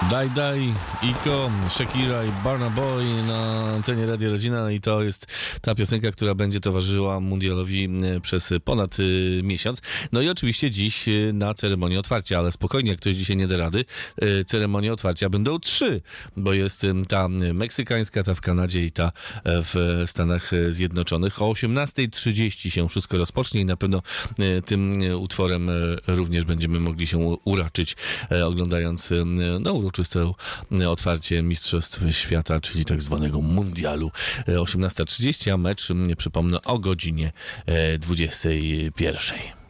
Daj, Iko, Shakira i Burna Boy na antenie Radia Rodzina i to jest ta piosenka, która będzie towarzyszyła mundialowi przez ponad miesiąc. No i oczywiście dziś na ceremonii otwarcia, ale spokojnie, jak ktoś dzisiaj nie da rady, ceremonie otwarcia będą 3, bo jest ta meksykańska, ta w Kanadzie i ta w Stanach Zjednoczonych. O 18:30 się wszystko rozpocznie i na pewno tym utworem również będziemy mogli się uraczyć, oglądając uroczyste otwarcie Mistrzostw Świata, czyli tak zwanego mundialu. 18:30, a mecz, przypomnę, o godzinie 21:00.